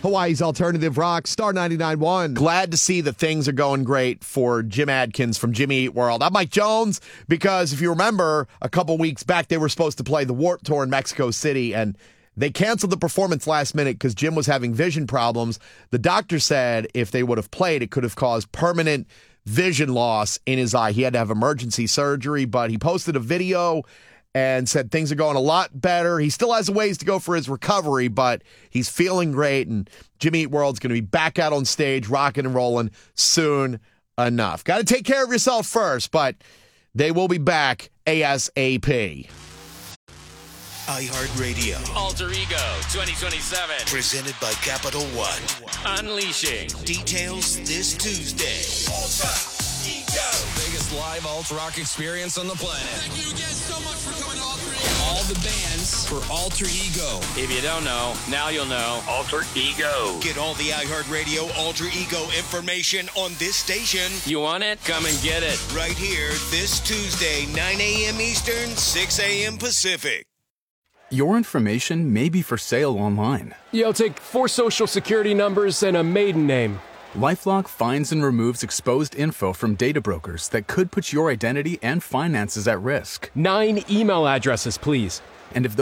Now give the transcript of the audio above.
Hawaii's Alternative Rock, Star 99.1. Glad to see that things are going great for Jim Adkins from Jimmy Eat World. I'm Mike Jones, because if you remember, a couple weeks back, they were supposed to play the Warped Tour in Mexico City, and they canceled the performance last minute because Jim was having vision problems. The doctor said if they would have played, it could have caused permanent vision loss in his eye. He had to have emergency surgery, but he posted a video and said things are going a lot better. He still has a ways to go for his recovery, but he's feeling great, and Jimmy Eat World's going to be back out on stage, rocking and rolling soon enough. Got to take care of yourself first, but they will be back ASAP. iHeartRadio. Alter Ego 2027. Presented by Capital One. Unleashing. Details this Tuesday. Alter Ego. Biggest live alt rock experience on the planet. Thank you again so much for coming to Alter Ego. All the bands for Alter Ego. If you don't know, now you'll know. Alter Ego. Get all the iHeartRadio Alter Ego information on this station. You want it? Come and get it. Right here this Tuesday, 9 a.m. Eastern, 6 a.m. Pacific. Your information may be for sale online. Yo, take 4 social security numbers and a maiden name. LifeLock finds and removes exposed info from data brokers that could put your identity and finances at risk. 9 email addresses, please. And if